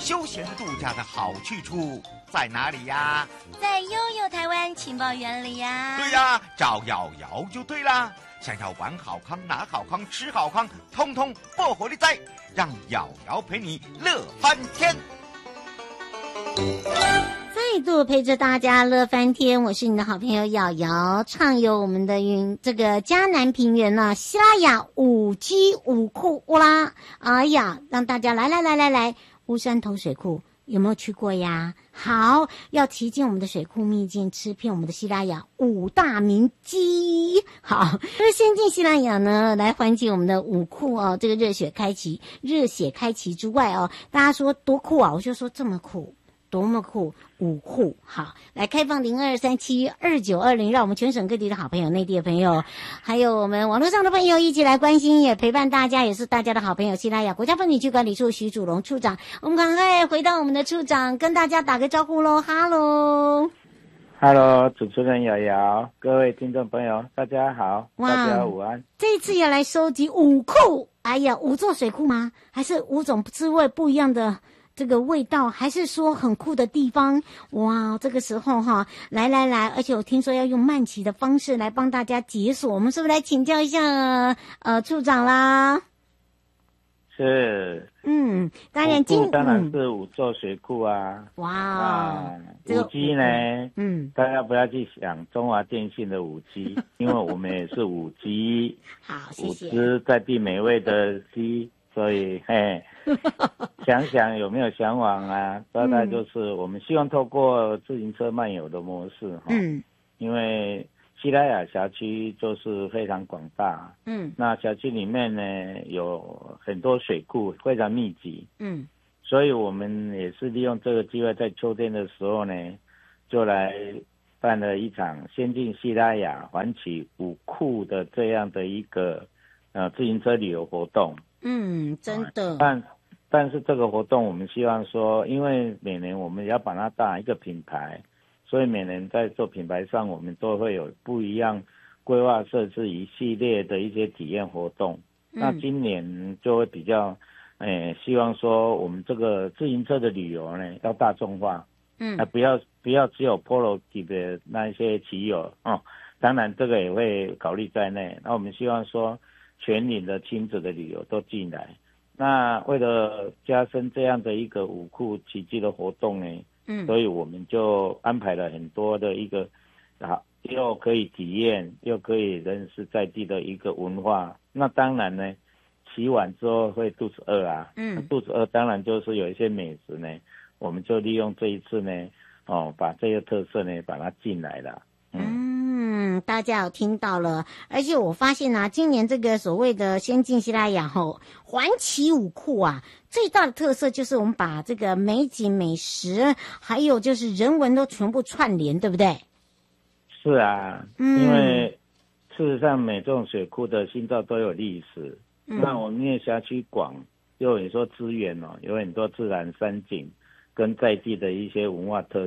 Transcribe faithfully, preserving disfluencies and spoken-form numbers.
休闲度假的好去处在哪里呀？ 在悠悠台湾情报园里呀。 对呀，找瑶瑶就对啦。想要玩好康、拿好康、吃好康，通通不火力在，让瑶瑶陪你乐翻天。 再度陪着大家乐翻天，我是你的好朋友瑶瑶，畅游我们的云这个嘉南平原呢、啊，西拉雅五 G 五库乌拉，哎呀，让大家来来来来来，乌山头水库有没有去过呀？好，要提进我们的水库秘境，吃遍我们的西拉雅五大名鸡。好，那先进西拉雅呢，来缓解我们的五库哦，这个热血开启，热血开启之外哦，大家说多酷啊，我就说这么酷。多么酷！五库好，来开放零二三七二九二零，让我们全省各地的好朋友、内地的朋友，还有我们网络上的朋友一起来关心，也陪伴大家，也是大家的好朋友。西拉雅国家风景区管理处徐祖龙处长，我们赶快回到我们的处长，跟大家打个招呼喽，哈喽。 Hello， 主持人瑶瑶，各位听众朋友，大家好，大家午安。 这一次要来收集五库，哎呀，五座水库吗？还是五种滋味不一样的？这个味道，还是说很酷的地方？哇，这个时候哈，来来来，而且我听说要用慢骑的方式来帮大家解锁，我们是不是来请教一下呃处长啦？ 是， 嗯，当然今当然是五座水库啊。 哇、 啊，五 G 呢？ 嗯， 大家不要去想中华电信的五 G， 因为我们也是五 G， 好，谢谢。 五只在地美味的 G。所以，嘿，想想有没有向往啊？大概就是我们希望透过自行车漫游的模式哈，嗯，因为西拉雅辖区就是非常广大，嗯，那辖区里面呢有很多水库，非常密集，嗯，所以我们也是利用这个机会，在秋天的时候呢，就来办了一场先进西拉雅环起五库的这样的一个呃自行车旅游活动。 嗯，真的。 但但是这个活动我们希望说，因为每年我们要把它当一个品牌，所以每年在做品牌上，我们都会有不一样规划设置一系列的一些体验活动。嗯、那今年就会比较，诶、呃，希望说我们这个自行车的旅游呢要大众化，嗯，啊、不要不要只有 Polo 级的那一些骑友哦，当然这个也会考虑在内。那我们希望说。全领的亲子的旅游都进来，那为了加深这样的一个五库奇迹的活动呢，嗯，所以我们就安排了很多的一个，啊，又可以体验，又可以认识在地的一个文化。那当然呢，骑完之后会肚子饿啊，嗯，肚子饿当然就是有一些美食呢，我们就利用这一次呢，哦，把这个特色呢把它进来了，嗯。 嗯，大家有听到了，而且我发现啊，今年这个所谓的先进西拉雅吼环旗五库啊，最大的特色就是我们把这个美景、美食，还有就是人文都全部串联，对不对？ 是啊，嗯，因为事实上每种水库的心脏都有历史，嗯，那我们因为辖区广，又有说资源哦，有很多自然山景跟在地的一些文化特